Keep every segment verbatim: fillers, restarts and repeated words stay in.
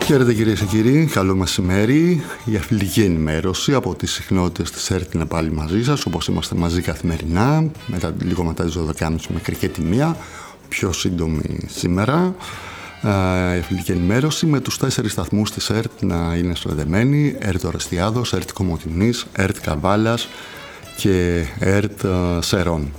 Χαίρετε κυρίες και κύριοι, καλό μεσημέρι. Η αθλητική ενημέρωση από τις συχνότητες της ΕΡΤ είναι πάλι μαζί σας, όπως είμαστε μαζί καθημερινά, μετά, λίγο μετά τις δώδεκα και μισή με κρικέτη μία, πιο σύντομη σήμερα. Uh, η αθλητική ενημέρωση με τους τέσσερις σταθμούς της ΕΡΤ να είναι συνδεδεμένοι: ΕΡΤ Ορεστιάδος, ΕΡΤ Κομοτηνής, ΕΡΤ Καβάλας και ΕΡΤ uh, Σερών.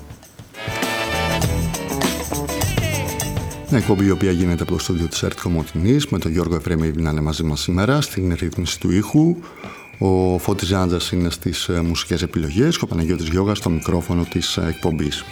Μια εκπομπή η οποία γίνεται από το στούντιο της ΕΡΤ Κομοτηνής με τον Γιώργο Εφρέμιβη να είναι μαζί μας σήμερα στην ρύθμιση του ήχου. Ο Φώτης Ζάντζας είναι στις uh, μουσικές επιλογές και ο Παναγιώτης Γιώγας στο μικρόφωνο της uh, εκπομπής.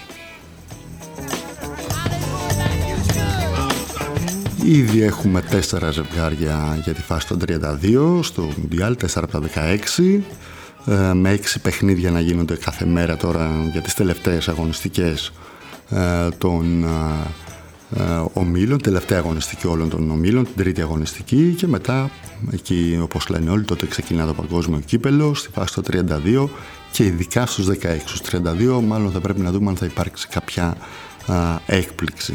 Ήδη έχουμε τέσσερα ζευγάρια για τη φάση των τριάντα δύο στο Μουντιάλ, τέσσερα από τα δεκαέξι, με έξι παιχνίδια να γίνονται κάθε μέρα τώρα για τις τελευταίες αγωνιστικές των ομίλων, τελευταία αγωνιστική όλων των ομίλων, την τρίτη αγωνιστική, και μετά εκεί, όπως λένε όλοι, τότε ξεκινά το παγκόσμιο κύπελο στη φάση των τριάντα δύο και ειδικά στους δεκαέξι. Στους τριάντα δύο μάλλον θα πρέπει να δούμε αν θα υπάρξει κάποια έκπληξη.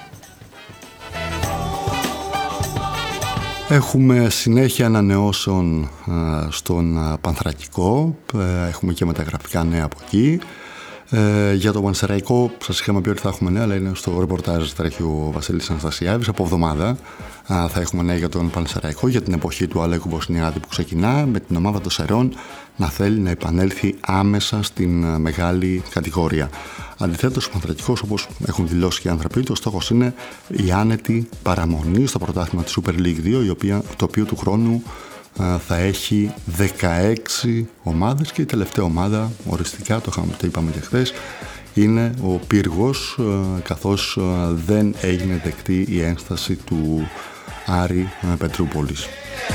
Έχουμε συνέχεια ανανεώσεων στον Πανθρακικό, έχουμε και μεταγραφικά νέα από εκεί. Ε, για το Πανσεραϊκό σας είχαμε πει ότι θα έχουμε νέα, αλλά είναι στο ρεπορτάζ, τρέχει ο Βασίλης Αναστασιάδης. Από εβδομάδα α, θα έχουμε νέα για τον Πανσεραϊκό, για την εποχή του Αλέκου Μποσνιάδη που ξεκινά, με την ομάδα των Σερών να θέλει να επανέλθει άμεσα στην μεγάλη κατηγορία. Αντιθέτως, ο Πανθρακικός, όπως έχουν δηλώσει και οι άνθρωποι, το στόχος είναι η άνετη παραμονή στο πρωτάθλημα της Super League δύο, η οποία, το οποίο του χρόνου α, θα έχει δεκαέξι ομάδες, και η τελευταία ομάδα, οριστικά, το, το είπαμε και χθες, είναι ο Πύργος, α, καθώς α, δεν έγινε δεκτή η ένσταση του Άρη α, Πετρούπολης.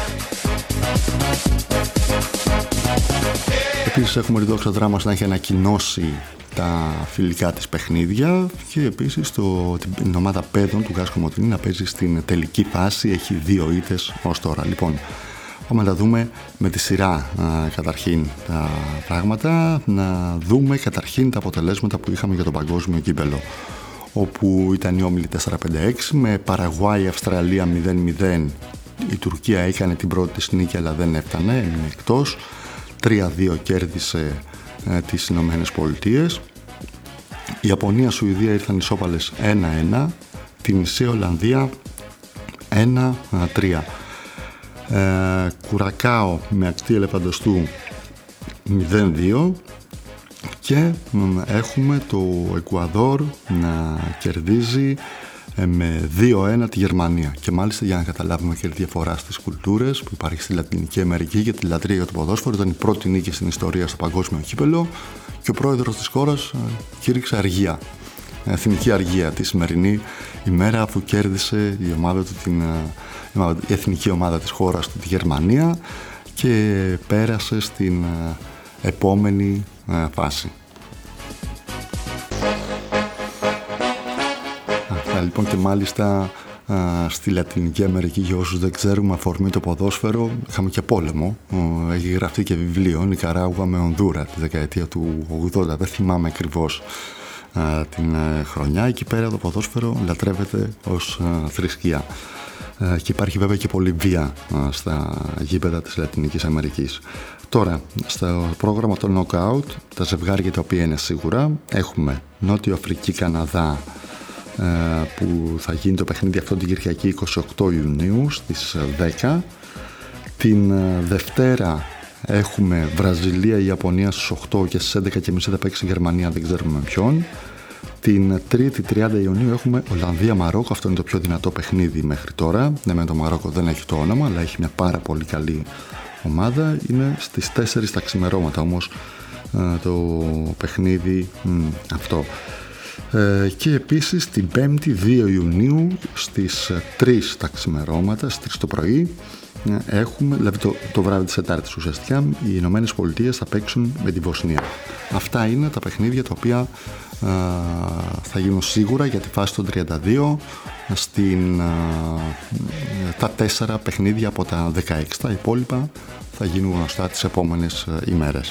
Επίσης έχουμε τη Δόξα Δράμας να έχει ανακοινώσει τα φιλικά της παιχνίδια, και επίσης το, την ομάδα παιδών του Γκάς Κομοτηνή να παίζει στην τελική φάση, έχει δύο ήττες ως τώρα. Λοιπόν, πάμε να δούμε με τη σειρά α, καταρχήν τα πράγματα, να δούμε καταρχήν τα αποτελέσματα που είχαμε για το παγκόσμιο κύπελο, όπου ήταν οι όμιλοι τέσσερα πέντε έξι με Παραγουάη Αυστραλία μηδέν μηδέν. Η Τουρκία έκανε την πρώτη της νίκη αλλά δεν έφτανε, έμεινε εκτός. τρία δύο κέρδισε ε, τις Ηνωμένες Πολιτείες. Η Ιαπωνία Σουηδία ήρθαν ισόπαλες ένα ένα. Την μισή Ολλανδία ένα τρία. ε, Κουρακάο με Ακτή Ελεφαντοστού μηδέν δύο. Και ε, έχουμε το Εκουαδόρ να κερδίζει με δύο ένα τη Γερμανία. Και μάλιστα, για να καταλάβουμε και τη διαφορά στις κουλτούρες που υπάρχει στη Λατινική Αμερική και τη λατρεία για το ποδόσφαιρο, ήταν η πρώτη νίκη στην ιστορία στο παγκόσμιο κύπελο και ο πρόεδρος της χώρας κήρυξε αργία, εθνική αργία τη σημερινή ημέρα, αφού κέρδισε η, ομάδα του, την, η εθνική ομάδα της χώρας του, τη Γερμανία, και πέρασε στην επόμενη φάση. Λοιπόν, και μάλιστα α, στη Λατινική Αμερική, για όσους δεν ξέρουμε, αφορμή το ποδόσφαιρο, είχαμε και πόλεμο. Ο, έχει γραφτεί και βιβλίο, Νικαράγουα με Ονδούρα, τη δεκαετία του ογδόντα. Δεν θυμάμαι ακριβώς α, την α, χρονιά. Εκεί πέρα το ποδόσφαιρο λατρεύεται ως α, θρησκεία. Α, και υπάρχει βέβαια και πολύ βία α, στα γήπεδα της Λατινικής Αμερικής. Τώρα, στο πρόγραμμα των Knockout, τα ζευγάρια τα οποία είναι σίγουρα, έχουμε Νότιο Αφρική Καναδά, που θα γίνει το παιχνίδι αυτό την Κυριακή είκοσι οκτώ Ιουνίου στις δέκα. Την Δευτέρα έχουμε Βραζιλία Ιαπωνία στις οκτώ, και στις έντεκα και μισή θα παίξει Γερμανία, δεν ξέρουμε με ποιον. Την Τρίτη τριάντα Ιουνίου έχουμε Ολλανδία Μαρόκο, αυτό είναι το πιο δυνατό παιχνίδι μέχρι τώρα. Ναι, με το Μαρόκο δεν έχει το όνομα, αλλά έχει μια πάρα πολύ καλή ομάδα. Είναι στις τέσσερις τα ξημερώματα όμως το παιχνίδι μ, αυτό. Ε, και επίσης την Πέμπτη δύο Ιουνίου στις τρεις τα ξημερώματα, στις τρεις το πρωί, έχουμε, δηλαδή το, το βράδυ της Τετάρτης ουσιαστικά, οι Ηνωμένες Πολιτείες θα παίξουν με τη Βοσνία. Αυτά είναι τα παιχνίδια τα οποία α, θα γίνουν σίγουρα για τη φάση των τριάντα δύο, στην, α, τα τέσσερα παιχνίδια από τα δεκαέξι. Τα υπόλοιπα θα γίνουν γνωστά τις επόμενες ημέρες.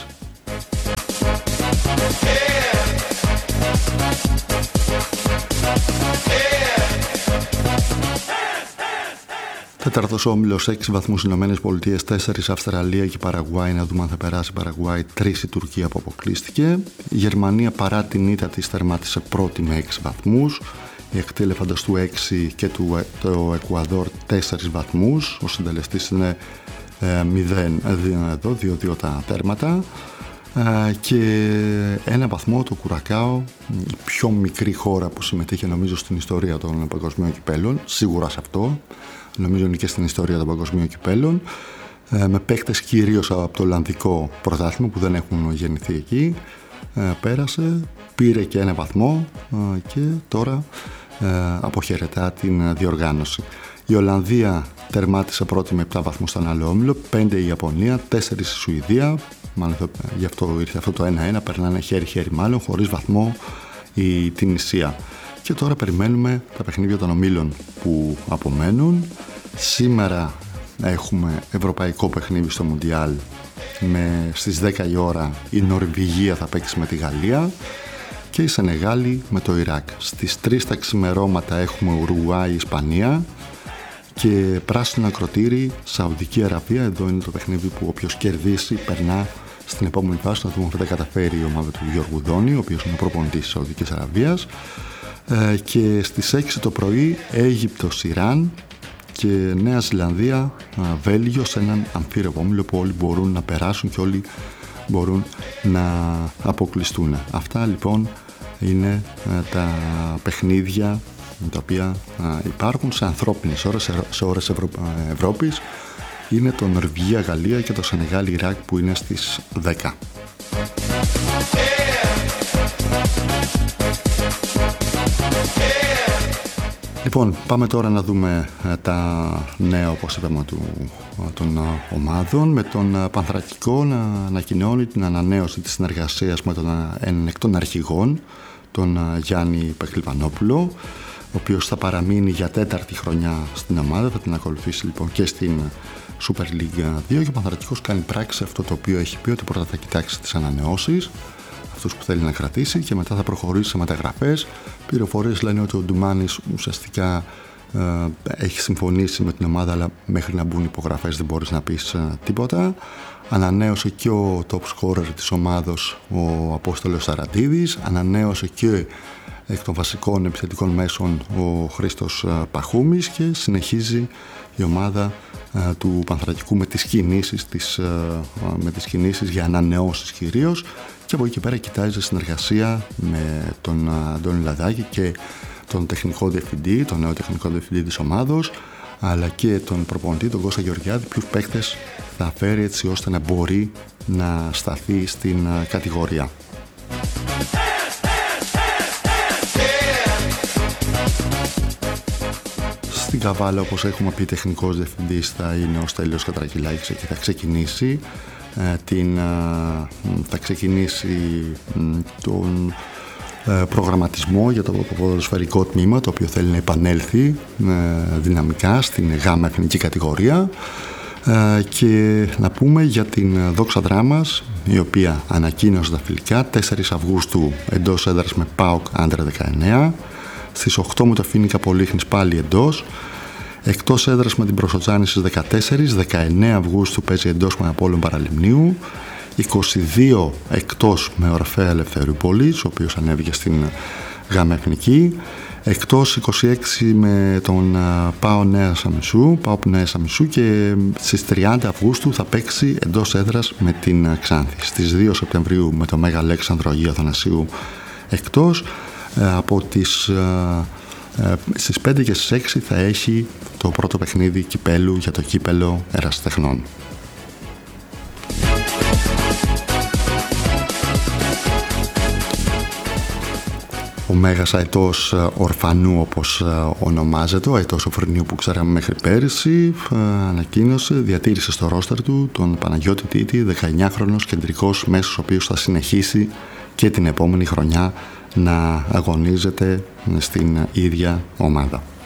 Τέταρτος όμιλος, έξι βαθμούς Ηνωμένες Πολιτείες, τέσσερις Αυστραλία και Παραγουάη. Να δούμε αν θα περάσει η Παραγουάη. τρεις η Τουρκία που αποκλείστηκε. Η Γερμανία παρά την ήττα της τερμάτισε πρώτη με έξι βαθμούς. Η εκτή ελεφάντας του έξι και του, το Εκουαδόρ τέσσερις βαθμούς. Ο συντελεστής είναι ε, μηδέν εδώ, δύο δύο τα τέρματα. Ε, και ένα βαθμό το Κουρακάο, η πιο μικρή χώρα που συμμετείχε νομίζω στην ιστορία των παγκοσμίων κυπέλων, σίγουρα σε αυτό, νομίζω είναι και στην ιστορία των παγκοσμίων κυπέλων, ε, με παίκτες κυρίως από το Ολλανδικό πρωτάθλημα που δεν έχουν γεννηθεί εκεί. Ε, πέρασε, πήρε και ένα βαθμό ε, και τώρα ε, αποχαιρετά την διοργάνωση. Η Ολλανδία τερμάτισε πρώτη με επτά βαθμούς στον άλλο όμιλο, πέντε η Ιαπωνία, τέσσερις η Σουηδία, μάλλον γι' αυτό ήρθε αυτό το ένα ένα, περνάνε χέρι-χέρι μάλλον, χωρίς βαθμό η Τινησία. Και τώρα περιμένουμε τα παιχνίδια των ομίλων που απομένουν. Σήμερα έχουμε ευρωπαϊκό παιχνίδι στο Μουντιάλ, με στις δέκα η ώρα η Νορβηγία θα παίξει με τη Γαλλία και η Σενεγάλη με το Ιράκ. Στις τρεις τα ξημερώματα έχουμε Ουρουγουάη, Ισπανία και πράσινο ακροτήρι Σαουδική Αραβία. Εδώ είναι το παιχνίδι που όποιος κερδίσει περνά στην επόμενη φάση. Να δούμε αν θα τα καταφέρει η ομάδα του Γιώργου Δόνη, ο οποίος είναι προπονητής της Σαουδικής Αραβίας. Ε, και στις έξι το πρωί Αίγυπτος, Ιράν και Νέα Ζηλανδία, Βέλγιο, σε έναν αμφίροπο όμιλο που όλοι μπορούν να περάσουν και όλοι μπορούν να αποκλειστούν. Αυτά λοιπόν είναι τα παιχνίδια τα οποία υπάρχουν σε ανθρώπινες ώρες, σε ώρες Ευρω... Ευρώπης. Είναι το Νορβηγία-Γαλλία και το Σενεγάλη-Ιράκ που είναι στις δέκα. Λοιπόν, πάμε τώρα να δούμε τα νέα, όπως είπαμε, του, των ομάδων, με τον Πανθρακικό να ανακοινώνει την ανανέωση της συνεργασίας με τον έναν εκ των αρχηγών, τον Γιάννη Πεχλιβανόπουλο, ο οποίος θα παραμείνει για τέταρτη χρονιά στην ομάδα, θα την ακολουθήσει λοιπόν και στην Super League δύο, και ο Πανθρακικός κάνει πράξη αυτό το οποίο έχει πει, ότι πρώτα θα κοιτάξει τις ανανεώσεις, αυτούς που θέλει να κρατήσει, και μετά θα προχωρήσει σε μεταγραφές. Πληροφορίες λένε ότι ο Ντουμάνης ουσιαστικά ε, έχει συμφωνήσει με την ομάδα, αλλά μέχρι να μπουν υπογραφές δεν μπορείς να πεις ε, τίποτα. Ανανέωσε και ο top scorer της ομάδος, ο Απόστολος Σαραντίδης, ανανέωσε και εκ των βασικών επιθετικών μέσων ο Χρήστος ε, Παχούμης, και συνεχίζει η ομάδα ε, του Πανθρακικού με τις κινήσεις, τις, ε, με τις κινήσεις για ανανεώσεις κυρίως. Και από εκεί και πέρα κοιτάζει συνεργασία με τον Αντώνη Λαδάκη και τον τεχνικό διευθυντή, τον νέο τεχνικό διευθυντή της ομάδος, αλλά και τον προπονητή, τον Κώστα Γεωργιάδη, ποιους παίκτες θα φέρει έτσι ώστε να μπορεί να σταθεί στην κατηγορία. Στην Καβάλα, όπως έχουμε πει, τεχνικός διευθυντής θα είναι ο Στέλιος Κατρακυλάκης και θα ξεκινήσει την, θα ξεκινήσει τον προγραμματισμό για το ποδοσφαιρικό τμήμα, το οποίο θέλει να επανέλθει δυναμικά στην γάμα εθνική κατηγορία. Και να πούμε για την Δόξα Δράμας, η οποία ανακοίνωσε τα φιλικά τέσσερις Αυγούστου εντός έδρας με ΠΑΟΚ Άντρα δεκαεννέα, στις οκτώ με το Φοίνικα Πολύχνης πάλι εντός, εκτός έδρας με την Προσοτζάνη στις δεκατέσσερις, δεκαεννέα Αυγούστου παίζει εντός με Απόλλων Παραλιμνίου, είκοσι δύο εκτός με Ορφέα Ελευθερούπολης, ο οποίος ανέβηκε στην γάμα εθνική, εκτός είκοσι έξι με τον ΠΑΟ Νέα Σαμισού, ΠΑΟ Νέα Σαμισού, και στις τριάντα Αυγούστου θα παίξει εντός έδρας με την Ξάνθη. Στις δύο Σεπτεμβρίου με το Μέγα Αλέξανδρο Αγίου Αθανασίου εκτός. Από τις στις πέντε και στις έξι θα έχει το πρώτο παιχνίδι κυπέλου για το κύπελο Ερασιτεχνών. Ο Μέγας Αετός Ορφανού, όπως ονομάζεται, ο Αετός Οφρυνίου που ξέραμε μέχρι πέρυσι, ανακοίνωσε, διατήρησε στο ρόστερ του τον Παναγιώτη Τίτη, δεκαεννιάχρονος κεντρικός μέσος, ο οποίος θα συνεχίσει και την επόμενη χρονιά να αγωνίζεται στην ίδια ομάδα.